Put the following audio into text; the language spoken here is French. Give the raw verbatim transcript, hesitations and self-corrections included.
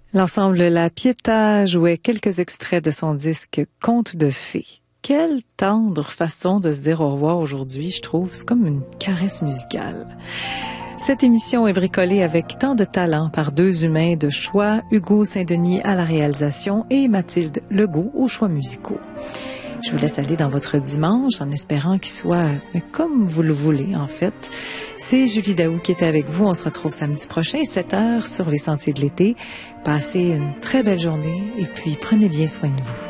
L'ensemble La Pietà jouait quelques extraits de son disque Contes de fées. Quelle tendre façon de se dire au revoir aujourd'hui, je trouve. C'est comme une caresse musicale. Cette émission est bricolée avec tant de talent par deux humains de choix, Hugo Saint-Denis à la réalisation et Mathilde Legault aux choix musicaux. Je vous laisse aller dans votre dimanche en espérant qu'il soit comme vous le voulez, en fait. C'est Julie Daou qui était avec vous. On se retrouve samedi prochain, sept heures, sur les Sentiers de l'été. Passez une très belle journée et puis prenez bien soin de vous.